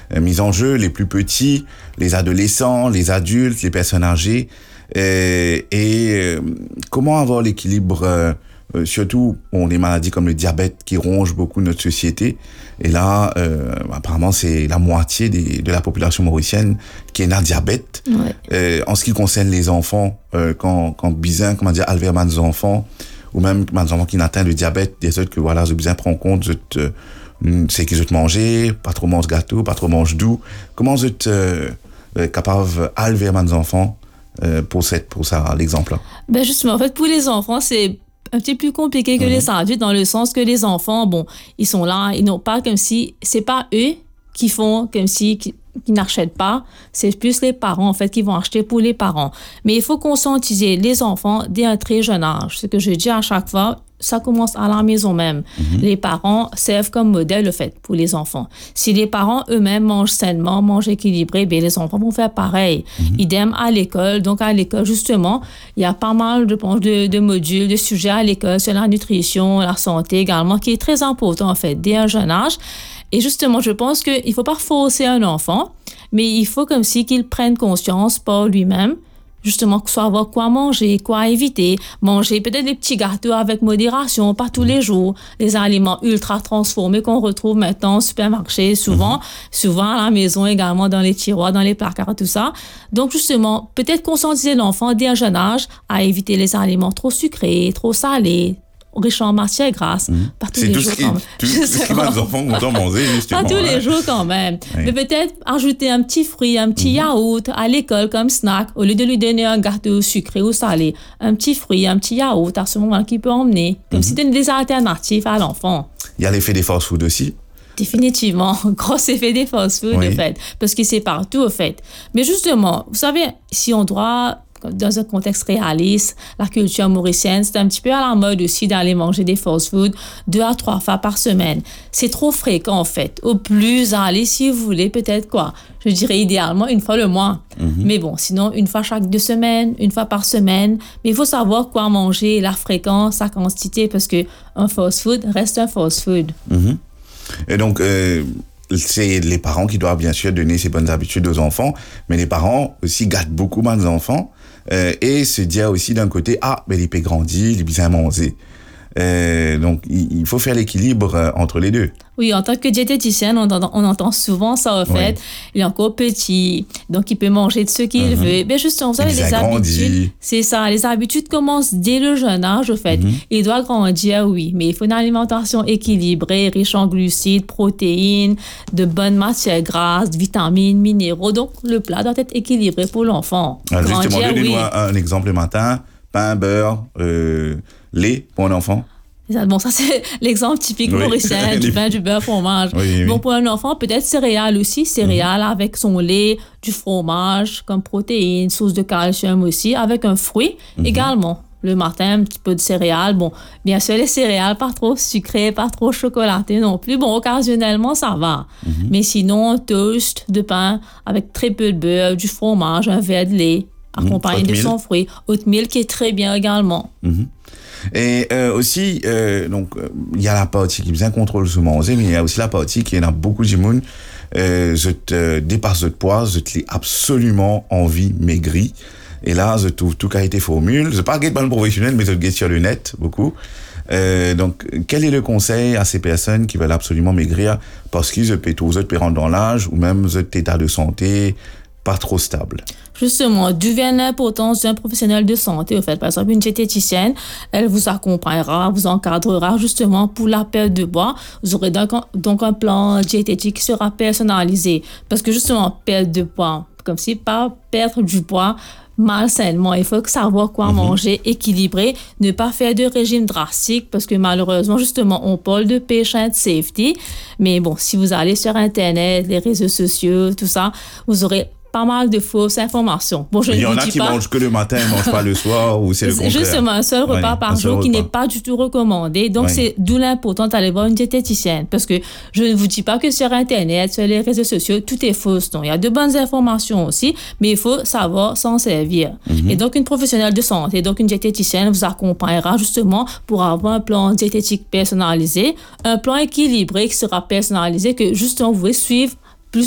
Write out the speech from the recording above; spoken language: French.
mis en jeu, les plus petits, les adolescents, les adultes, les personnes âgées, comment avoir l'équilibre, surtout les maladies comme le diabète qui rongent beaucoup notre société. Et là, apparemment, c'est la moitié de la population mauricienne qui est née diabète. Ouais. En ce qui concerne les enfants, quand bizin, Alzheimer des enfants, ou même des enfants qui n'atteignent le diabète, des autres que voilà, je bizin prend compte, c'est qu'ils ont mangé, pas trop mange gâteau, pas trop mange doux. Comment vous êtes capable d'Alzheimer des enfants pour ça, l'exemple-là? Ben justement, en fait, pour les enfants, c'est un petit peu plus compliqué que les adultes, dans le sens que les enfants, bon, ils sont là, ils n'ont pas comme si, c'est pas eux qui font comme si, qui n'achètent pas, c'est plus les parents, en fait, qui vont acheter pour les parents. Mais il faut conscientiser les enfants dès un très jeune âge. Ce que je dis à chaque fois, ça commence à la maison même. Les parents servent comme modèle, le fait, pour les enfants. Si les parents eux-mêmes mangent sainement, mangent équilibré, bien, les enfants vont faire pareil. Idem à l'école. Donc, à l'école, justement, il y a pas mal, je pense, de modules, de sujets à l'école sur la nutrition, la santé également, qui est très important, en fait, dès un jeune âge. Et justement, je pense qu'il ne faut pas forcer un enfant, mais il faut comme si qu'il prenne conscience par lui-même, justement, savoir quoi manger, quoi éviter. Manger peut-être des petits gâteaux avec modération, pas tous les jours. Les aliments ultra transformés qu'on retrouve maintenant au supermarché, souvent à la maison également, dans les tiroirs, dans les placards, tout ça. Donc, justement, peut-être conscientiser l'enfant dès un jeune âge à éviter les aliments trop sucrés, trop salés, riche en matières grasses. Pas tous les jours quand même. C'est tout ce qui va les enfants content manger, justement. Pas tous les jours quand même. Oui. Mais peut-être ajouter un petit fruit, un petit yaourt à l'école comme snack, au lieu de lui donner un gâteau sucré ou salé. Un petit fruit, un petit yaourt à ce moment-là qu'il peut emmener. Comme si donner des alternatives à l'enfant. Il y a l'effet des fast-food aussi. Définitivement, gros effet des fast-food, en fait. Parce que c'est partout, en fait. Mais justement, vous savez, si on doit, dans un contexte réaliste, la culture mauricienne, c'est un petit peu à la mode aussi d'aller manger des fast-food 2 à 3 fois par semaine. C'est trop fréquent, en fait. Au plus, allez, si vous voulez, peut-être quoi. Je dirais idéalement 1 fois le mois. Mais bon, sinon, 1 fois chaque 2 semaines, 1 fois par semaine. Mais il faut savoir quoi manger, la fréquence, sa quantité, parce que un fast-food reste un fast-food. Et donc, c'est les parents qui doivent bien sûr donner ces bonnes habitudes aux enfants, mais les parents aussi gâtent beaucoup les enfants et se dire aussi d'un côté, mais il peut grandir, il peut bien manger. Donc, il faut faire l'équilibre entre les deux. Oui, en tant que diététicienne, on entend souvent ça, en fait. Oui. Il est encore petit, donc il peut manger de ce qu'il veut. Mais justement, vous savez, les habitudes, c'est ça. Les habitudes commencent dès le jeune âge, en fait. Il doit grandir, oui, mais il faut une alimentation équilibrée, riche en glucides, protéines, de bonnes matières grasses, vitamines, minéraux. Donc, le plat doit être équilibré pour l'enfant. Alors, justement, donnez-nous un exemple le matin. Pain, beurre, lait pour un enfant. Bon, ça, c'est l'exemple typique mauricien, du pain, du beurre, fromage. Bon, pour un enfant, peut-être céréales aussi, céréales avec son lait, du fromage comme protéines, source de calcium aussi, avec un fruit également. Le matin, un petit peu de céréales. Bon, bien sûr, les céréales, pas trop sucrées, pas trop chocolatées non plus. Bon, occasionnellement, ça va. Mais sinon, un toast de pain avec très peu de beurre, du fromage, un verre de lait, accompagné de son fruit. Oatmeal qui est très bien également. Et aussi, donc, il y a la partie qui bien contrôle ce manger, mais il y a aussi la partie qui est dans beaucoup de monde. Je te dépasse de poids, je te l'ai absolument envie maigri. Et là, je trouve tout qualité formule. Je ne pas le professionnel, mais je le sur le net beaucoup. Donc, quel est le conseil à ces personnes qui veulent absolument maigrir parce qu'ils peuvent rentrer dans l'âge ou même cet état de santé pas trop stable? Justement, d'où vient l'importance d'un professionnel de santé, en fait. Par exemple, une diététicienne, elle vous accompagnera, vous encadrera justement pour la perte de poids. Vous aurez donc un plan diététique qui sera personnalisé. Parce que justement, perte de poids, comme si pas perdre du poids malsainement. Il faut savoir quoi manger, équilibrer, ne pas faire de régime drastique parce que malheureusement, justement, on parle de patient safety. Mais bon, si vous allez sur Internet, les réseaux sociaux, tout ça, vous aurez pas mal de fausses informations. Bon, il y en a qui mangent que le matin, ils mangent pas le soir, ou c'est le contraire. Justement, un seul repas par jour qui n'est pas du tout recommandé. Donc, c'est d'où l'important d'aller voir une diététicienne. Parce que je ne vous dis pas que sur Internet, sur les réseaux sociaux, tout est faux. Donc, il y a de bonnes informations aussi, mais il faut savoir s'en servir. Et donc, une professionnelle de santé, donc une diététicienne vous accompagnera justement pour avoir un plan diététique personnalisé, un plan équilibré qui sera personnalisé, que justement vous pouvez suivre